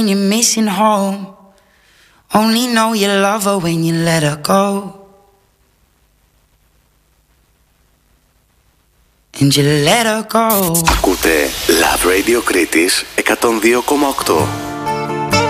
You're missing home. Only know you love her when you let her go. And you let her go. Ακούτε Love Radio Κρήτης 102,8.